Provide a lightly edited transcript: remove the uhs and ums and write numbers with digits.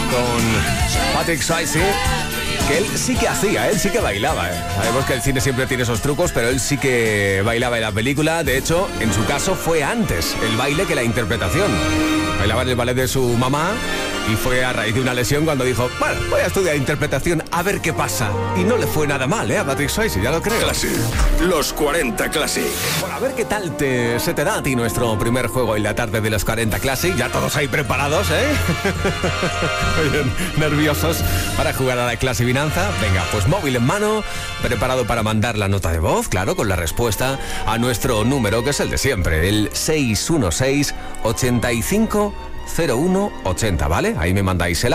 con Patrick Swayze, que él sí que hacía, él sí que bailaba. Sabemos que el cine siempre tiene esos trucos, pero él sí que bailaba en la película. De hecho, en su caso fue antes el baile que la interpretación. Bailaba en el ballet de su mamá y fue a raíz de una lesión cuando dijo, bueno, voy a estudiar interpretación a ver qué pasa. Y no le fue nada mal, a Patrick Swayze, ya lo creo. Classic, los 40 Classic. Bueno, a ver qué tal se te da a ti nuestro primer juego en la tarde de los 40 Classic. Ya todos ahí preparados, Bien, nerviosos para jugar a la clasivinanza. Venga, pues móvil en mano, preparado para mandar la nota de voz, claro, con la respuesta a nuestro número, que es el de siempre, el 616-850180, ¿vale? Ahí me mandáis el